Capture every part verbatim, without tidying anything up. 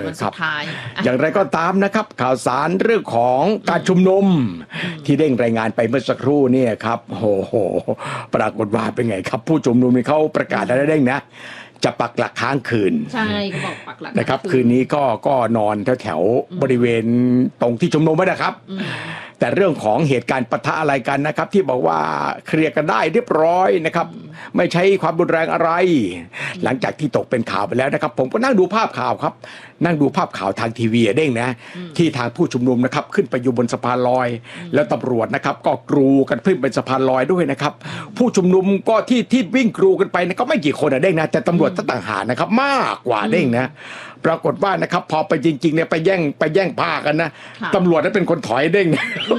วันสุดท้ายอย่างไรก็ตามนะครับข่าวสารเรื่องของการชุมนุมที่เด้งรายงานไปเมื่อสักครู่เนี่ยครับโอ้โหปรากฏว่าเป็นไงครับผู้ชุมนุมเขาประกาศอะไรเด้งนะจะปักหลักค้างคืนใช่เขาบอกปักหลักนะครับคืนนี้ก็ก็นอนแถวๆบริเวณตรงที่ชุมนุมนะครับแต่เรื่องของเหตุการณ์ปะทะอะไรกันนะครับที่บอกว่าเคลียร์กันได้เรียบร้อยนะครับไม่ใช้ความรุนแรงอะไรหลังจากที่ตกเป็นข่าวไปแล้วนะครับผมก็นั่งดูภาพข่าวครับนั่งดูภาพข่าวทางทีวีเด้งนะที่ทางผู้ชุมนุมนะครับขึ้นไปอยู่บนสะพานลอยแล้วตำรวจนะครับก็กรูกันขึ้นไปสะพานลอยด้วยนะครับผู้ชุมนุมก็ที่ที่วิ่งกรูกันไปนะก็ไม่กี่คนอะเด้งนะแต่ตำรวจต่างหากนะครับมากกว่าเด้งนะปรากฏว่านะครับพอไปจริงๆเนี่ยไปแย่งไปแย่งผ้ากันนะตำรวจนั้นเป็นคนถอยเด้ง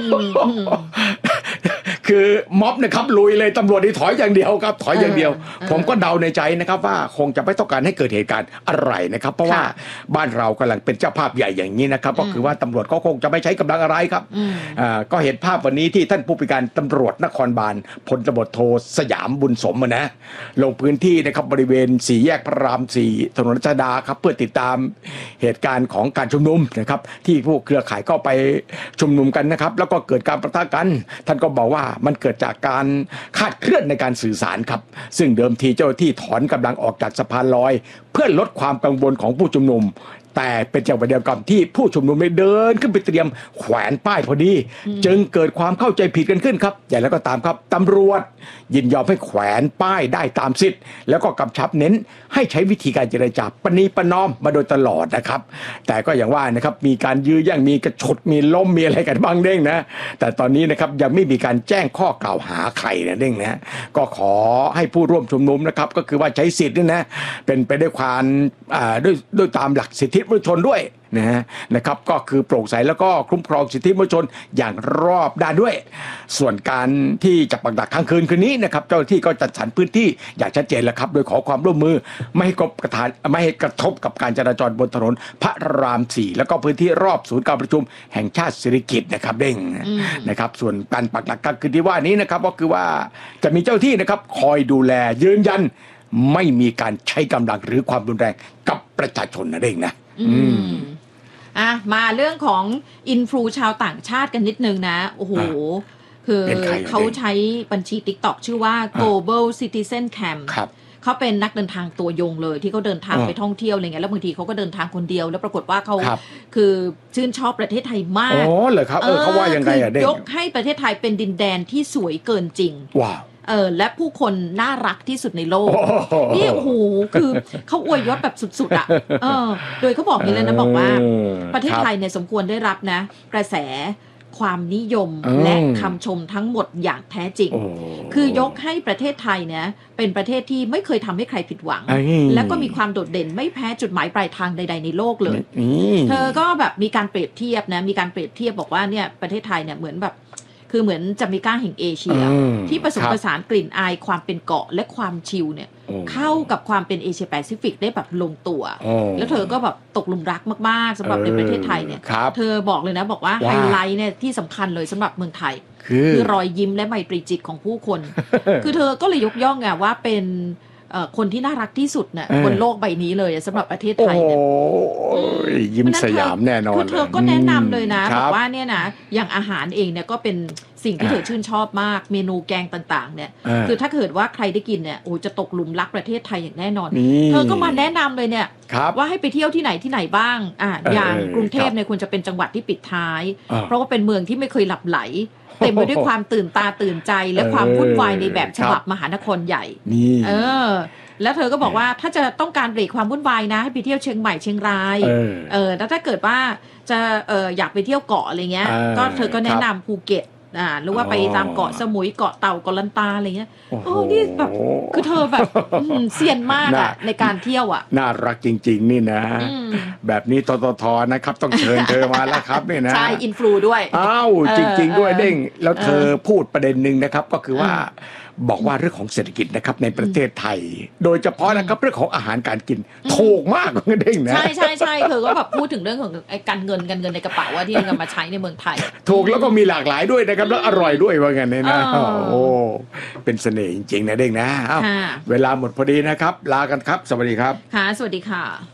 คือม็อบนะครับลุยเลยตำรวจนี่ถอยอย่างเดียวครับถอยอย่างเดียวผมก็เดาในใจนะครับว่าคงจะไม่ต้องการให้เกิดเหตุการณ์อะไรนะครับเพราะว่าบ้านเรากำลังเป็นเจ้าภาพใหญ่อย่างนี้นะครับก็คือว่าตำรวจก็คงจะไม่ใช้กำลังอะไรครับอ่าก็เห็นภาพวันนี้ที่ท่านผู้บัญชาการตำรวจนครบาลพลตำรวจโทสยามบุญสมนะลงพื้นที่นะครับบริเวณสี่แยกพระรามสี่ถนนรัชดาครับเพื่อติดตามเหตุการณ์ของการชุมนุมนะครับที่พวกเครือข่ายก็ไปชุมนุมกันนะครับแล้วก็เกิดการปะทะกันท่านก็บอกว่ามันเกิดจากการคลาดเคลื่อนในการสื่อสารครับซึ่งเดิมทีเจ้าหน้าที่ถอนกำลังออกจากสะพานลอยเพื่อลดความกังวลของผู้ชุมนุมแต่เป็นจังหวะเดียวกันที่ผู้ชุมนุมได้เดินขึ้นไปเตรียมแขวนป้ายพอดีจึงเกิดความเข้าใจผิดกันขึ้นครับอย่างไรก็ตามครับตำรวจยินยอมให้แขวนป้ายได้ตามสิทธิ์แล้วก็กำชับเน้นให้ใช้วิธีการเจรจาปณีประนอมมาโดยตลอดนะครับแต่ก็อย่างว่านะครับมีการยื้อแย่งมีกระฉุดมีล้มมีอะไรกันบ้างเด้งนะแต่ตอนนี้นะครับยังไม่มีการแจ้งข้อกล่าวหาใครนะเด้งนะก็ขอให้ผู้ร่วมชุมนุมนะครับก็คือว่าใช้สิทธิ์นี่นะเป็นไปด้วยความอ่าด้วยด้วยตามหลักสิทธิมนุษยชนด้วยนะฮะนะครับก็คือโปร่งใสแล้วก็คุ้มครองสิทธิมนุษยชนอย่างรอบด้านด้วยส่วนการที่จะปักหลักค้างคืนคืนนี้นะครับเจ้าหน้าที่ก็จัดสรรพื้นที่อย่างชัดเจนแล้วครับโดยขอความร่วมมือไม่ให้กระทบไม่ให้กระทบกับการจราจรบนถนนพระรามสี่แล้วก็พื้นที่รอบศูนย์การประชุมแห่งชาติสิริกิติ์นะครับเด้งนะครับส่วนการปักหลักค้างคืนที่ว่านี้นะครับก็คือว่าจะมีเจ้าที่นะครับคอยดูแลยืนยันไม่มีการใช้กำลังหรือความรุนแรงกับประชาชนนะเด้งนะอืมอ่ะมาเรื่องของอินฟลูชาวต่างชาติกันนิดนึงนะโอ้โหคือเขาใช้บัญชี TikTok ชื่อว่า Global Citizen Cam เขาเป็นนักเดินทางตัวยงเลยที่เขาเดินทางไปท่องเที่ยวอะไรเงี้ยแล้วบางทีเขาก็เดินทางคนเดียวแล้วปรากฏว่าเขาคือชื่นชอบประเทศไทยมากอ๋อเหรอครับเออเขาว่ายังไงอ่ะเด้งยกให้ประเทศไทยเป็นดินแดนที่สวยเกินจริงว้าวเออและผู้คนน่ารักที่สุดในโลกนี่โอ้โหคือเขาอวยยศแบบสุดๆอ่ะเออโดยเขาบอกนี่เลยนะบอกว่าประเทศไทยเนี่ยสมควรได้รับนะกระแสความนิยมและคำชมทั้งหมดอย่างแท้จริงคือยกให้ประเทศไทยเนี่ยเป็นประเทศที่ไม่เคยทำให้ใครผิดหวังและก็มีความโดดเด่นไม่แพ้จุดหมายปลายทางใดๆในโลกเลยเธอก็แบบมีการเปรียบเทียบนะมีการเปรียบเทียบบอกว่าเนี่ยประเทศไทยเนี่ยเหมือนแบบคือเหมือนจาเมกาแห่งเอเชียที่ผสมผสานกลิ่นอายความเป็นเกาะและความชิลเนี่ยเข้ากับความเป็นเอเชียแปซิฟิกได้แบบลงตัวแล้วเธอก็แบบตกหลุมรักมากๆสำหรับในประเทศไทยเนี่ยเธอบอกเลยนะบอกว่าไฮไลท์เนี่ยที่สำคัญเลยสำหรับเมืองไทยคือรอยยิ้มและไมตรีจิตของผู้คน คือเธอก็เลยยกย่องไงว่าเป็นคนที่น่ารักที่สุดเนี่ยบนโลกใบนี้เลยสำหรับประเทศไทยเนี่ยยิ้มสยามแน่นอนคือเธอก็แนะนำเลยนะบอกว่าเนี่ยนะอย่างอาหารเองเนี่ยก็เป็นสิ่งที่เธอชื่นชอบมากเมนูแกงต่างๆเนี่ยคือถ้าเกิดว่าใครได้กินเนี่ยโอ้จะตกหลุมรักประเทศไทยอย่างแน่นอนเธอก็มาแนะนำเลยเนี่ยว่าให้ไปเที่ยวที่ไหนที่ไหนบ้างอ่าอย่างกรุงเทพเนี่ยควรจะเป็นจังหวัดที่ปิดท้ายเพราะว่าเป็นเมืองที่ไม่เคยหลับไหลเต็มไปด้วยความตื่นตาตื่นใจและความวุ่นวายในแบบฉบับมหานครใหญ่เออแล้วเธอก็บอกว่าถ้าจะต้องการเบรกความวุ่นวายนะให้ไปเที่ยวเชียงใหม่เชียงรายเออแล้วถ้าเกิดว่าจะเอออยากไปเที่ยวเกาะอะไรเงี้ยก็เธอก็แนะนำภูเก็ตอ่าหรือว่าไปตามเกาะสมุยเกาะเต่าเกาะลันตาอะไรเงี้ยโอ้นี่แบบคือเธอแบบเซียนมากอ่ะในการเที่ยวอ่ะน่ารักจริงๆนี่นะแบบนี้ทททนะครับต้องเชิญเธอมาแล้วครับนี่นะใช่อินฟลูด้วยอ้าวจริงๆด้วยเด้งแล้วเธอพูดประเด็นหนึ่งนะครับก็คือว่าบอกว่าเรื่องของเศรษฐกิจนะครับในประเทศไทยโดยเฉพาะนะครับเรื่องของอาหารการกินถูกมากเลยเด้งนะใช่ใช่ใช่เธอก็แบบพูดถึงเรื่องของการเงินการเงินในกระเป๋าว่าที่นำมาใช้ในเมืองไทยถูกแล้วก็มีหลากหลายด้วยนะครับแล้วอร่อยด้วยว่างั้นเนี่ยนะโอ้เป็นเสน่ห์จริงๆนะเด้งนะเวลาหมดพอดีนะครับลากันครับสวัสดีครับค่ะสวัสดีค่ะ